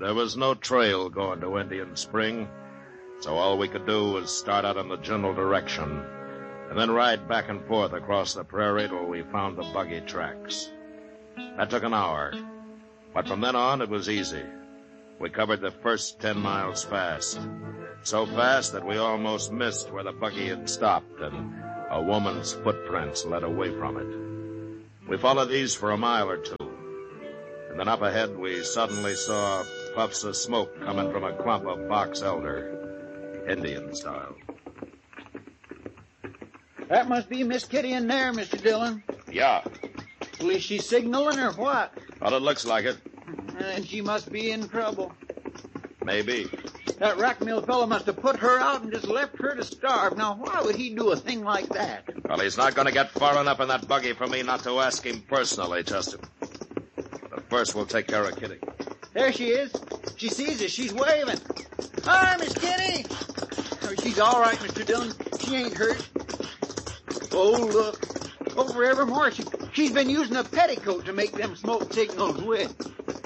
There was no trail going to Indian Spring, so all we could do was start out in the general direction and then ride back and forth across the prairie till we found the buggy tracks. That took an hour, but from then on it was easy. We covered the first 10 miles fast, so fast that we almost missed where the buggy had stopped and a woman's footprints led away from it. We followed these for a mile or two, and then up ahead we suddenly saw puffs of smoke coming from a clump of box elder, Indian style. That must be Miss Kitty in there, Mr. Dillon. Yeah. Well, is she signaling or what? Well, it looks like it. And she must be in trouble. Maybe. That rack mill fellow must have put her out and just left her to starve. Now, why would he do a thing like that? Well, he's not going to get far enough in that buggy for me not to ask him personally, Chester. But first, we'll take care of Kitty. There she is. She sees us. She's waving. Hi, Miss Kitty. Oh, she's all right, Mr. Dillon. She ain't hurt. Oh, look. Over evermore, she's been using a petticoat to make them smoke signals with.